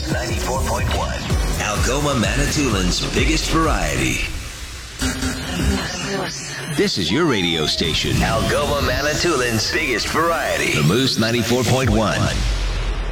Moose 94.1. Algoma Manitoulин's biggest variety. This is your radio station. Algoma Manitoulин's biggest variety. The Moose 94.1.